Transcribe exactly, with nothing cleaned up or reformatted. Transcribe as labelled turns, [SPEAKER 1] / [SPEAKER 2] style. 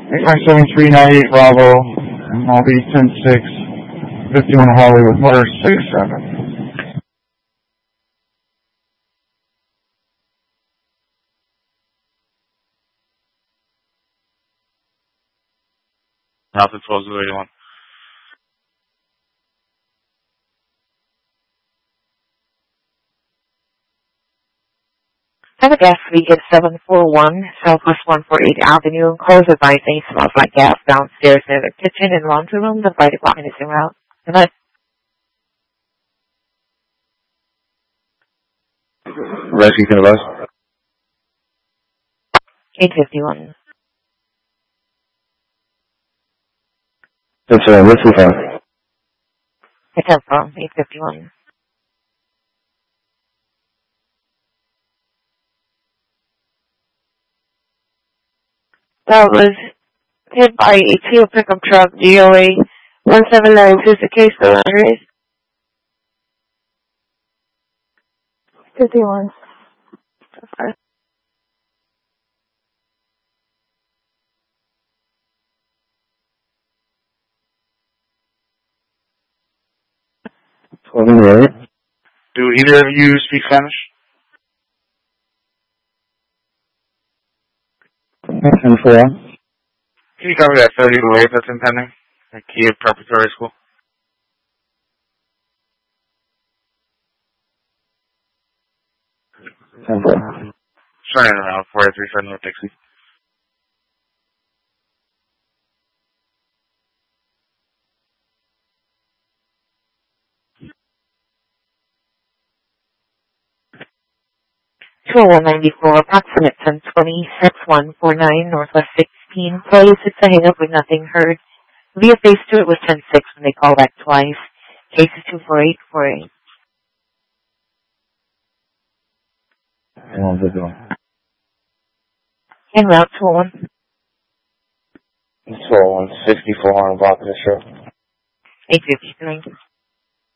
[SPEAKER 1] eight nine seven three nine eight Bravo, and I'll be ten six, fifty-one Hollywood, motor six seven.
[SPEAKER 2] Alpha twelve zero eight one.
[SPEAKER 3] Have a gas leak at seven four one Southwest one forty-eighth Avenue. Calls advising smells like gas downstairs near the kitchen and laundry room. The fire department is en route. Good night.
[SPEAKER 4] Rescue can advise.
[SPEAKER 3] eight fifty-one.
[SPEAKER 4] That's uh, Rescue five.
[SPEAKER 3] It's Alpha, eight fifty-one. That was hit by a T O pickup truck, G O A one seven nine. Is the case still under fifty-one. Okay.
[SPEAKER 4] twelve zero eight.
[SPEAKER 2] Do either of you speak Spanish?
[SPEAKER 4] ten four.
[SPEAKER 2] Can you cover that thirty wave that's impending at Kiev Preparatory School?
[SPEAKER 4] ten four.
[SPEAKER 2] Turning around four eight three five North Dixie.
[SPEAKER 3] two oh one ninety-four, approximate ten twenty, six one four nine, Northwest sixteen. Place, it's a hang up with nothing heard. Via phase two, it was ten six when they called back twice. Case is two four eight four eight.
[SPEAKER 4] one fifty-one.
[SPEAKER 3] En route two oh one.
[SPEAKER 4] two oh one sixty-four on block of the show.
[SPEAKER 3] eight fifty-three.